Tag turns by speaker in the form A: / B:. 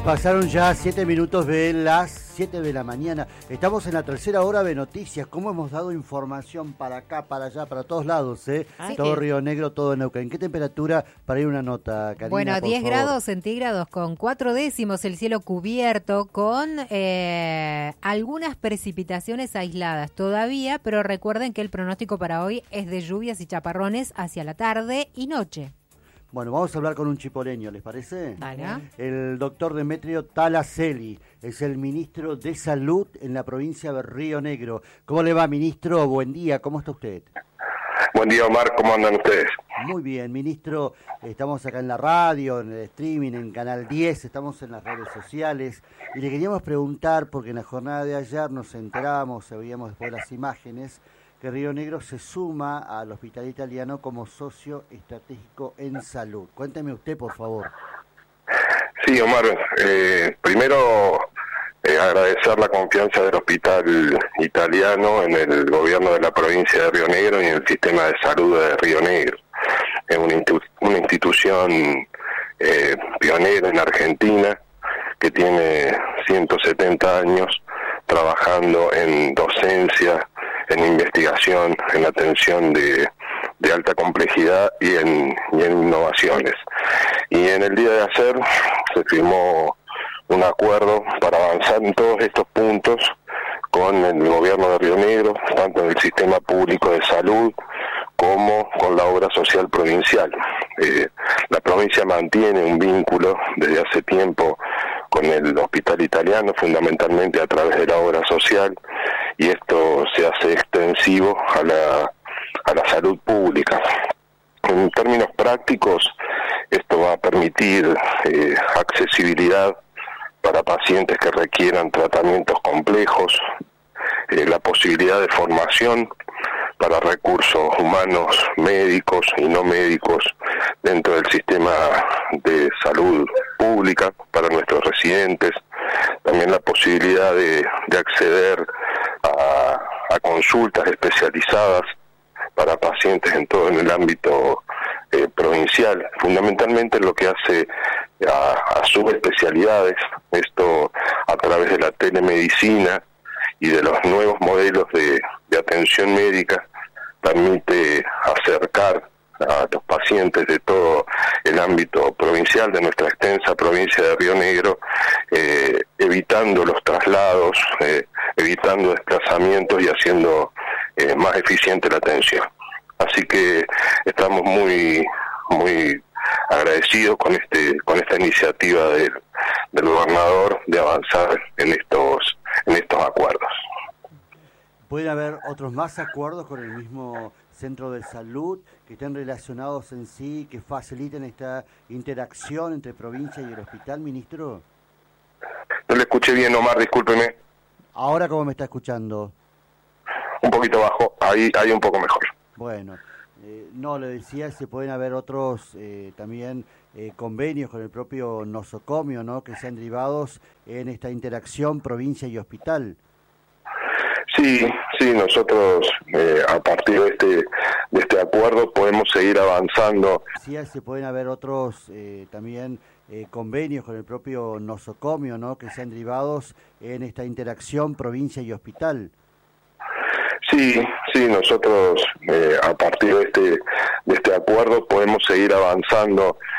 A: Pasaron ya 7 minutos de las 7 de la mañana. Estamos en la tercera hora de noticias. ¿Cómo hemos dado información para acá, para allá, para todos lados? Todo Río Negro, todo Neuquén. ¿Qué temperatura para ir una nota, Karina?
B: Bueno, 10 grados centígrados con 4 décimos, el cielo cubierto con algunas precipitaciones aisladas todavía, pero recuerden que el pronóstico para hoy es de lluvias y chaparrones hacia la tarde y noche.
A: Bueno, vamos a hablar con un chipoleño, ¿les parece?
B: Vale.
A: El doctor Demetrio Talaceli es el ministro de Salud en la provincia de Río Negro. ¿Cómo le va, ministro? Buen día, ¿cómo está usted?
C: Buen día, Omar, ¿cómo andan ustedes?
A: Muy bien, ministro. Estamos acá en la radio, en el streaming, en Canal 10, estamos en las redes sociales. Y le queríamos preguntar, porque en la jornada de ayer nos enteramos, veíamos después las imágenes, que Río Negro se suma al Hospital Italiano como socio estratégico en salud. Cuénteme usted, por favor.
C: Sí, Omar, primero agradecer la confianza del Hospital Italiano en el gobierno de la provincia de Río Negro y en el sistema de salud de Río Negro. Es una institución pionera en Argentina que tiene 170 años trabajando en docencia, en investigación, en atención de alta complejidad y en innovaciones. Y en el día de ayer se firmó un acuerdo para avanzar en todos estos puntos con el gobierno de Río Negro, tanto en el sistema público de salud como con la obra social provincial. La provincia mantiene un vínculo desde hace tiempo con el Hospital Italiano, fundamentalmente a través de la obra social, y esto se hace extensivo a la salud pública. En términos prácticos, esto va a permitir accesibilidad para pacientes que requieran tratamientos complejos, la posibilidad de formación para recursos humanos, médicos y no médicos dentro del sistema de salud pública para nuestros residentes, también la posibilidad de acceder a consultas especializadas para pacientes en todo en el ámbito provincial, fundamentalmente lo que hace a subespecialidades, esto a través de la telemedicina y de los nuevos modelos de atención médica, permite acercar a los pacientes de todo el ámbito provincial de nuestra extensa provincia de Río Negro, evitando los traslados, evitando desplazamientos y haciendo más eficiente la atención. Así que estamos muy agradecidos con esta iniciativa del gobernador de avanzar en estos acuerdos.
A: ¿Pueden haber otros más acuerdos con el mismo centro de salud que estén relacionados en sí, que faciliten esta interacción entre provincia y el hospital, ministro?
C: No le escuché bien, Omar, discúlpeme.
A: ¿Ahora cómo me está escuchando?
C: Un poquito bajo, ahí un poco mejor.
A: Bueno, no, le decía, se pueden haber otros también convenios con el propio nosocomio, ¿no?, que sean derivados en esta interacción provincia y hospital.
C: Sí, nosotros a partir de este acuerdo podemos seguir avanzando.
A: Sí, se pueden haber otros también convenios con el propio nosocomio, ¿no?, que sean derivados en esta interacción provincia y hospital.
C: Sí, nosotros a partir de este acuerdo podemos seguir avanzando